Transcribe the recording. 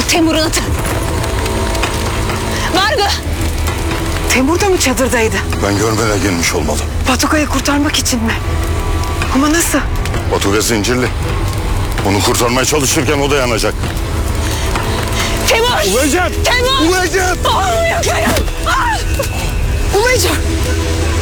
Temur'un atı. Vardı. Temur da mı çadırdaydı? Ben görmeden gelmiş olmalı. Patuka'yı kurtarmak için mi? Ama nasıl? Batuga zincirli. Onu kurtarmaya çalışırken o da yanacak. Temur! Ulayacağım! Temur! Ulayacağım! Yakayım! Ulayacağım.